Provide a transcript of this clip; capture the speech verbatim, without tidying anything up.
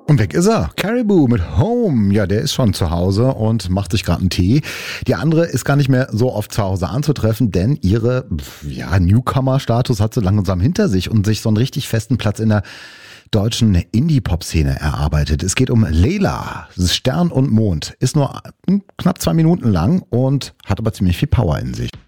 Und weg ist er. Caribou mit Home. Ja, der ist schon zu Hause und macht sich gerade einen Tee. Die andere ist gar nicht mehr so oft zu Hause anzutreffen, denn ihre ja, Newcomer-Status hat sie langsam hinter sich und sich so einen richtig festen Platz in der deutschen Indie-Pop-Szene erarbeitet. Es geht um Layla. Stern und Mond. Ist nur knapp zwei Minuten lang und hat aber ziemlich viel Power in sich.